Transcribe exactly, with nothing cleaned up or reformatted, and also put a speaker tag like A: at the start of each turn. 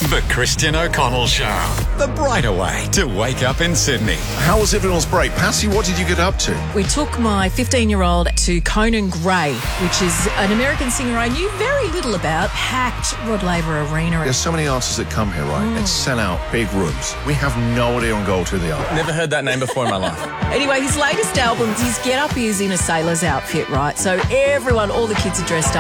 A: The Christian O'Connell Show. The brighter way to wake up in Sydney.
B: How was everyone's break? Passy, what did you get up to?
C: We took my fifteen-year-old to Conan Gray, which is an American singer I knew very little about. Packed Rod Laver Arena.
B: There's so many artists that come here, right, mm. and sell out big rooms. We have no idea on Gold who they are.
D: Never heard that name before in my life.
C: Anyway, his latest album, his get-up is in a sailor's outfit, right? So everyone, all the kids are dressed up.